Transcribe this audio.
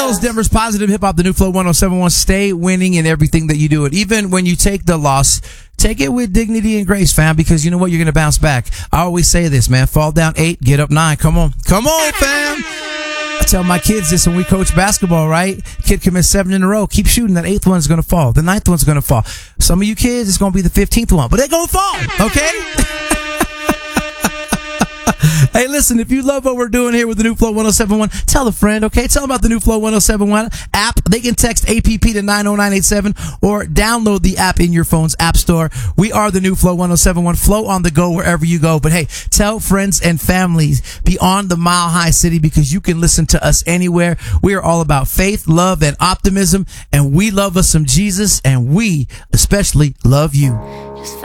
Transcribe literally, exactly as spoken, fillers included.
Jones, Denver's positive hip hop, the new Flow one oh seven point one. Stay winning in everything that you do. It even when you take the loss, take it with dignity and grace, fam, because you know what? You're going to bounce back. I always say this, man. Fall down eight, get up nine. Come on. Come on, fam. I tell my kids this when we coach basketball, right? Kid commits seven in a row. Keep shooting. That eighth one's going to fall. The ninth one's going to fall. Some of you kids, it's going to be the fifteenth one, but they're going to fall, okay? Hey, listen, if you love what we're doing here with the new Flow one oh seven point one, tell a friend, okay? Tell them about the new Flow one oh seven point one app. They can text A P P to nine oh nine eight seven or download the app in your phone's app store. We are the new Flow one oh seven point one. Flow on the go wherever you go. But hey, tell friends and families beyond the Mile High City because you can listen to us anywhere. We are all about faith, love, and optimism, and we love us some Jesus, and we especially love you.